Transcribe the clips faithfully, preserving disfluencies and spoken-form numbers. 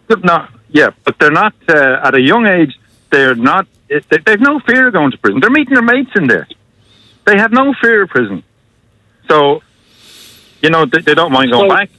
no, yeah, but they're not, uh, at a young age, they're not, they, they've no fear of going to prison. They're meeting their mates in there. They have no fear of prison. So, you know, they, they don't mind going so, back.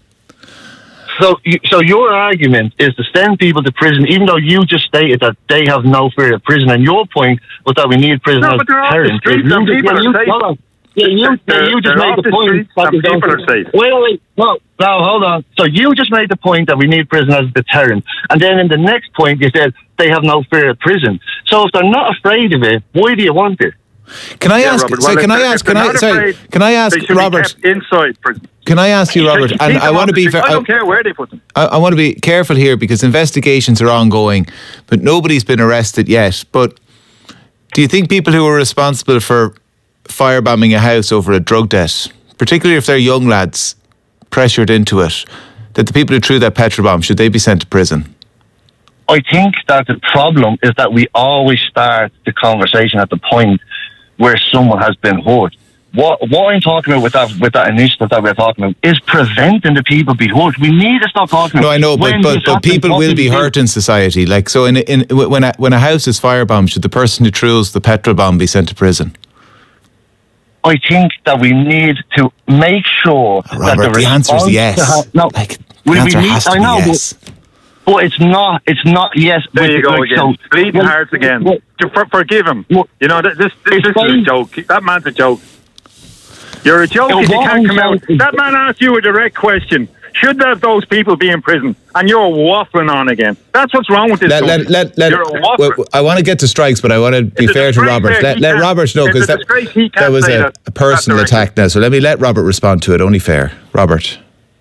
So, so your argument is to send people to prison, even though you just stated that they have no fear of prison, and your point was that we need prison no, as but they're off the deterrent. streets and people are safe. Yeah, you, they're, you just they're made the, the point that and people are safe. Wait, wait, no, no, hold on. So you just made the point that we need prison as a deterrent, and then in the next point you said they have no fear of prison. So if they're not afraid of it, why do you want it? Can I yeah, ask? Robert, so well, can I if, ask? If can I? Sorry, afraid, can I ask, Robert? Be inside prison. Can I ask you, Robert? And I want to be fair. I don't care where they put them. I, I want to be careful here because investigations are ongoing, but nobody's been arrested yet. But do you think people who are responsible for firebombing a house over a drug debt, particularly if they're young lads pressured into it, that the people who threw that petrol bomb, should they be sent to prison? I think that the problem is that we always start the conversation at the point where someone has been hurt. What what I'm talking about with that with that initiative that we're talking about is preventing the people being hurt. We need to stop talking. No, about I know, but but, but people will be hurt in society. Like so, in in when a, when a house is firebombed, should the person who threw the petrol bomb be sent to prison? I think that we need to make sure oh, Robert, that the, the answer is yes. Have, no, like, we, the answer we need, has to I be know, yes. But, but it's not. It's not yes. There you go like, again. So, Bleeding well, hearts again. Well, For, forgive him. Well, you know, this, this, this is fine. a joke. That man's a joke. You're a joke Well, if you can't come out. Is, that man asked you a direct question. Should have those people be in prison? And you're waffling on again. That's what's wrong with this. Let, let, let, let, you're a waffler. Well, I want to get to strikes, but I want to be it's fair to Robert. Let, let Robert know, because that, that was a, a personal attack now. So let me let Robert respond to it. Only fair. Robert.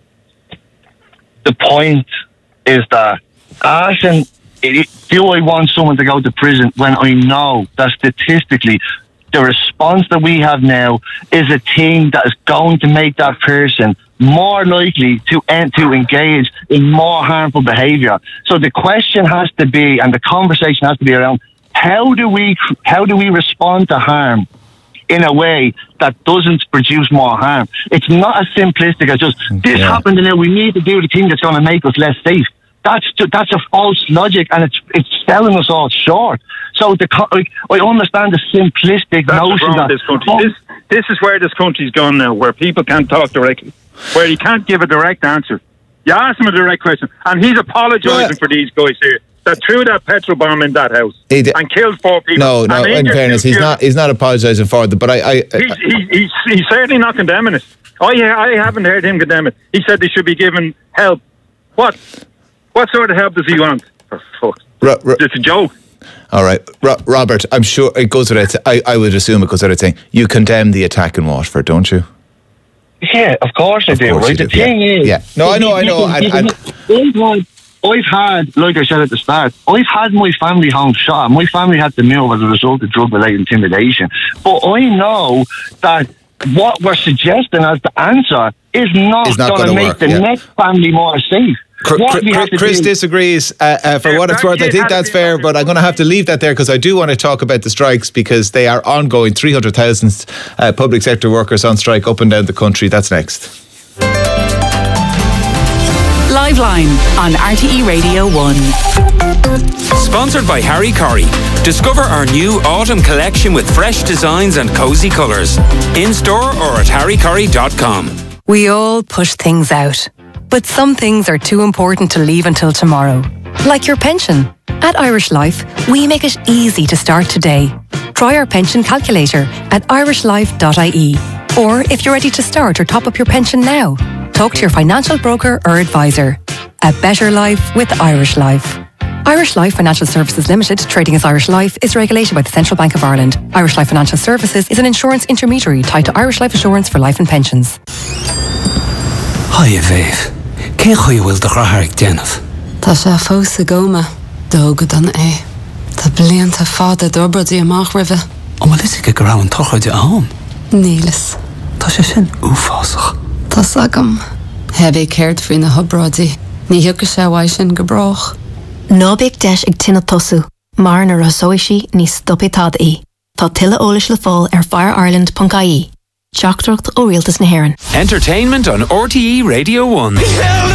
The point is that asking, do I want someone to go to prison when I know that statistically the response that we have now is a thing that is going to make that person more likely to end, to engage in more harmful behaviour. So the question has to be, and the conversation has to be around, how do we how do we respond to harm in a way that doesn't produce more harm? It's not as simplistic as just, this yeah. happened and now we need to do the thing that's going to make us less safe. That's that's a false logic, and it's it's selling us all short. So the like, I understand the simplistic that's notion wrong that this country. Oh, this this is where this country's gone now, where people can't talk directly, where you can't give a direct answer. You ask him a direct question, and he's apologising well, for these guys here that threw that petrol bomb in that house d- and killed four people. No, no. In fairness, he's not he's not apologising for it. But I, I, I he's, he's, he's he's certainly not condemning it. I I haven't heard him condemn it. He said they should be given help. What? What sort of help does he want? For fuck. Ro- ro- it's a joke. All right. Ro- Robert, I'm sure it goes without I, I would assume it goes without saying, you condemn the attack in Waterford, don't you? Yeah, of course I of do, course right? The do, thing yeah. is... Yeah. No, I know, I know. And, and, I've had, like I said at the start, I've had my family home shot. My family had to move as a result of drug-related intimidation. But I know that what we're suggesting as the answer is not, not going to make work, the yeah. next family more safe. Chris, Chris disagrees uh, uh, for yeah, what it's worth. I think that's fair, but I'm going to have to leave that there because I do want to talk about the strikes because they are ongoing. three hundred thousand uh, public sector workers on strike up and down the country. That's next. Live Line on R T E Radio one. Sponsored by Harry Corrie. Discover our new autumn collection with fresh designs and cosy colours. In store or at harry corrie dot com. We all push things out. But some things are too important to leave until tomorrow. Like your pension. At Irish Life, we make it easy to start today. Try our pension calculator at irish life dot I E. Or if you're ready to start or top up your pension now, talk to your financial broker or advisor. A better life with Irish Life. Irish Life Financial Services Limited, trading as Irish Life, is regulated by the Central Bank of Ireland. Irish Life Financial Services is an insurance intermediary tied to Irish Life Assurance for life and pensions. Hiya, Viv. Cé chuí bhfuil do chathairg déanamh? Tá sé fós a goma, dógad an é. Tá blianta fada d'orbradí amach ribh. Ó bhfuil is go go raibh an tochaide ann? Nílas. Tá sé sin uafásach. Tá sagam. Heb é céirt faoin na hobrádí. Ní hiúca sé bhaid sin go brach. Ná big deis ag tinna tosú, mar na rasóisi ní stopitad í. Tá tilla ólis le fáil ar fire ireland dot I E. Teachtracht ó Rialtas na Héireann. Entertainment on R T E Radio one.